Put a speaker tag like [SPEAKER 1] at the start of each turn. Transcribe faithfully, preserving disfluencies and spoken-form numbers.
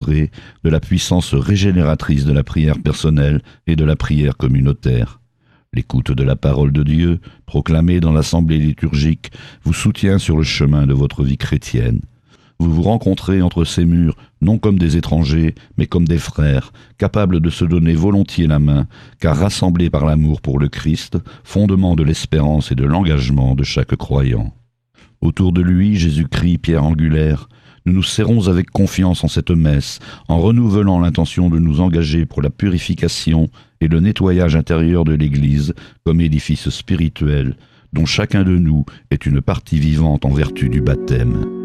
[SPEAKER 1] assurée de la puissance régénératrice de la prière personnelle et de la prière communautaire. L'écoute de la parole de Dieu, proclamée dans l'assemblée liturgique, vous soutient sur le chemin de votre vie chrétienne. Vous vous rencontrez entre ces murs, non comme des étrangers, mais comme des frères, capables de se donner volontiers la main, car rassemblés par l'amour pour le Christ, fondement de l'espérance et de l'engagement de chaque croyant. Autour de lui, Jésus-Christ, pierre angulaire, nous nous serrons avec confiance en cette messe, en renouvelant l'intention de nous engager pour la purification et le nettoyage intérieur de l'Église comme édifice spirituel, dont chacun de nous est une partie vivante en vertu du baptême.